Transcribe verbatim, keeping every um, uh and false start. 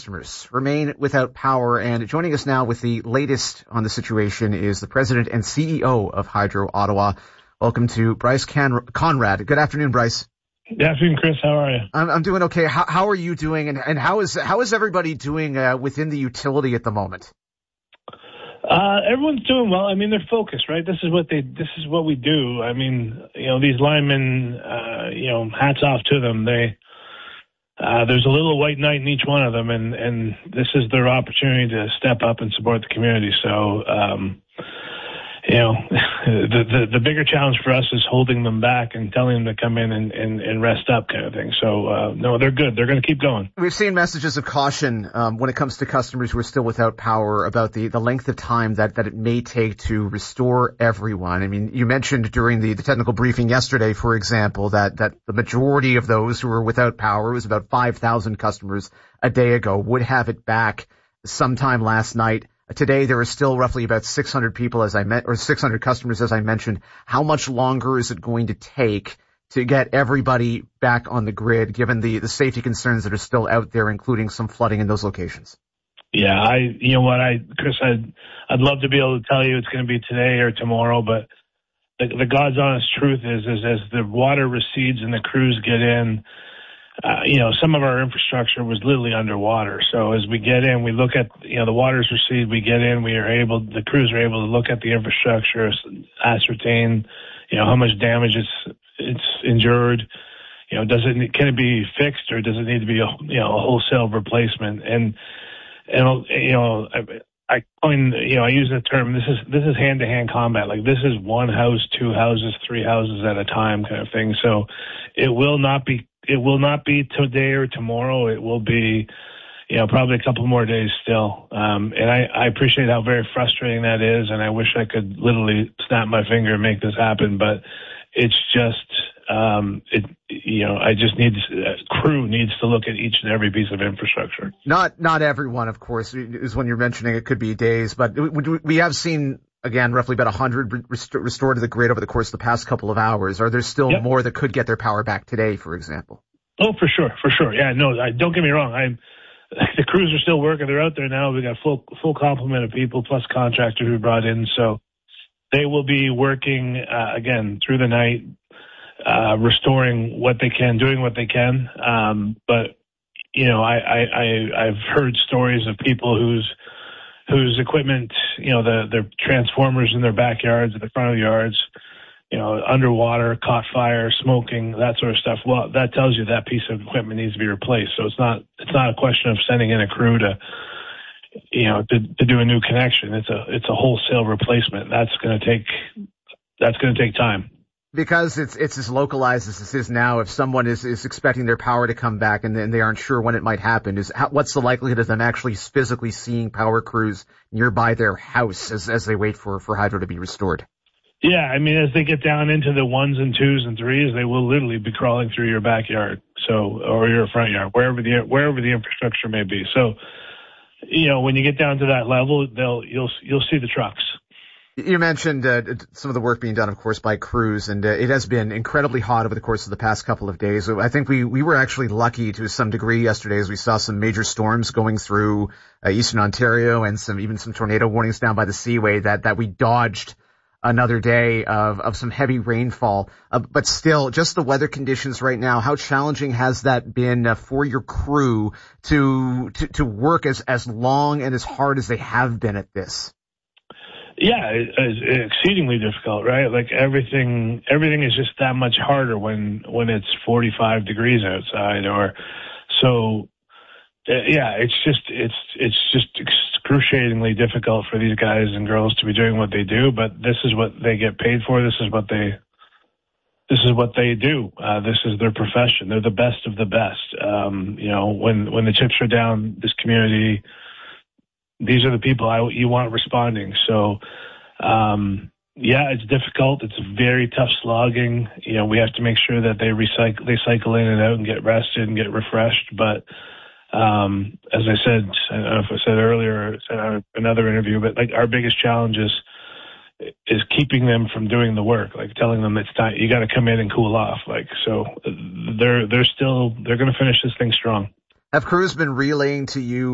customers remain without power, and joining us now with the latest on the situation is the president and C E O of Hydro Ottawa. Welcome to Bryce Can- Conrad. Good afternoon, Bryce. Good afternoon, Chris. How are you? I'm, I'm doing okay. How, how are you doing, and, and how is how is everybody doing uh, within the utility at the moment? Uh, everyone's doing well. I mean, they're focused, right? This is what they, this is what we do. I mean, you know, these linemen, uh, you know, hats off to them. They, uh, there's a little white knight in each one of them, and, and this is their opportunity to step up and support the community. So, um, you know, the, the, the bigger challenge for us is holding them back and telling them to come in and, and, and rest up kind of thing. So, uh, no, they're good. They're going to keep going. We've seen messages of caution um, when it comes to customers who are still without power about the, the length of time that, that it may take to restore everyone. I mean, you mentioned during the, the technical briefing yesterday, for example, that, that the majority of those who were without power, it was about five thousand customers a day ago, would have it back sometime last night. Today, there are still roughly about six hundred people, as I met, or six hundred customers, as I mentioned. How much longer is it going to take to get everybody back on the grid, given the, the safety concerns that are still out there, including some flooding in those locations? Yeah, I, you know what, I, Chris, I'd, I'd love to be able to tell you it's going to be today or tomorrow, but the, the God's honest truth is, is as the water recedes and the crews get in, Uh, you know, some of our infrastructure was literally underwater. So as we get in, we look at, you know, the waters recede, we get in, we are able, the crews are able to look at the infrastructure, ascertain, you know, how much damage it's, it's endured. You know, does it, can it be fixed, or does it need to be a, you know, a wholesale replacement? And, and, you know, I, I coin, you know, I use the term, this is, this is hand to hand combat. Like, this is one house, two houses, three houses at a time kind of thing. So it will not be, It will not be today or tomorrow. It will be, you know, probably a couple more days still. Um, and I, I appreciate how very frustrating that is. And I wish I could literally snap my finger and make this happen. But it's just, um, it, you know, I just need, uh, crew needs to look at each and every piece of infrastructure. Not, not everyone, of course, is when you're mentioning it could be days, but we have seen, again, roughly about one hundred rest- restored to the grid over the course of the past couple of hours. Are there still yep. more that could get their power back today, for example? Oh, for sure, for sure. Yeah, no, I, don't get me wrong. I'm, the crews are still working. They're out there now. We got full full complement of people plus contractors we brought in. So they will be working, uh, again, through the night, uh, restoring what they can, doing what they can. Um, but, you know, I, I, I, I've heard stories of people whose whose equipment, you know, the, their transformers in their backyards, at the front of the yards, you know, underwater, caught fire, smoking, that sort of stuff. Well, that tells you that piece of equipment needs to be replaced. So it's not, it's not a question of sending in a crew to, you know, to, to do a new connection. It's a, it's a wholesale replacement. That's going to take, that's going to take time. Because it's it's as localized as this is now, if someone is, is expecting their power to come back and then they aren't sure when it might happen, is how, what's the likelihood of them actually physically seeing power crews nearby their house as, as they wait for, for Hydro to be restored? Yeah, I mean, as they get down into the ones and twos and threes, they will literally be crawling through your backyard, so, or your front yard, wherever the wherever the infrastructure may be. So, you know, when you get down to that level, they'll you'll you'll see the trucks. You mentioned uh, some of the work being done, of course, by crews, and uh, it has been incredibly hot over the course of the past couple of days. I think we, we were actually lucky to some degree yesterday as we saw some major storms going through uh, eastern Ontario and some even some tornado warnings down by the Seaway that, that we dodged another day of, of some heavy rainfall. Uh, but still, just the weather conditions right now, how challenging has that been uh, for your crew to, to, to work as, as long and as hard as they have been at this? Yeah, it's exceedingly difficult, right? Like everything, everything is just that much harder when, when it's forty-five degrees outside or so. Uh, yeah, it's just, it's, it's just excruciatingly difficult for these guys and girls to be doing what they do, but this is what they get paid for. This is what they, this is what they do. Uh, this is their profession. They're the best of the best. Um, you know, when, when the chips are down, this community, these are the people I, you want responding. So, um, yeah, it's difficult. It's very tough slogging. You know, we have to make sure that they recycle, they cycle in and out and get rested and get refreshed. But, um, as I said, I don't know if I said earlier, said on another interview, but like our biggest challenge is, is keeping them from doing the work, like telling them it's time, you got to come in and cool off. Like, so they're, they're still, they're going to finish this thing strong. Have crews been relaying to you